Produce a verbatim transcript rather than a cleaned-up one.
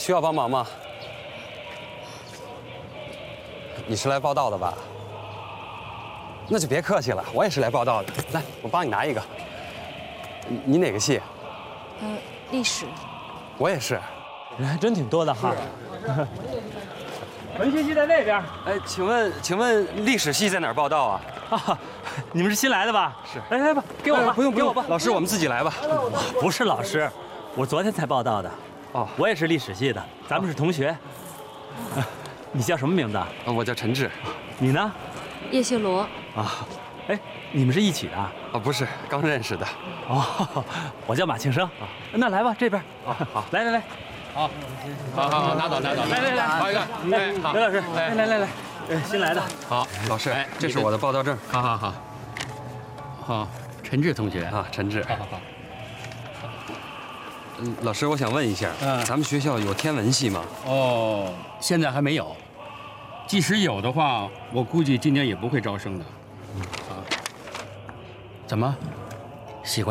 需要帮忙吗？你是来报道的吧？那就别客气了，我也是来报道的。来，我帮你拿一个。你你哪个系？ 呃，历史。 我也是。 人还真挺多的哈。文学系在那边。 哎，请问，请问历史系在哪儿报道啊？ 啊，你们是新来的吧？ 是。 来来吧，给我吧， 不用不用给我吧。 老师，我们自己来吧。 我不是老师，我昨天才报道的。哦，我也是历史系的，咱们是同学。你叫什么名字啊？ 我叫陈志。 你呢？ 叶谢罗。 啊，哎，你们是一起的？ 哦，不是，刚认识的。 哦，我叫马庆生。那来吧，这边。 好，好， 来来来。 好，好好好，拿走拿走。 来来来， 好一个。 哎，刘老师，来来来来，呃，新来的。 好， 老师，这是我的报道证。 好好好。好，陈志同学啊，陈志。 好好好。 嗯，老师，我想问一下，嗯，咱们学校有天文系吗？ 哦，现在还没有。即使有的话，我估计今年也不会招生的。啊，怎么？喜欢？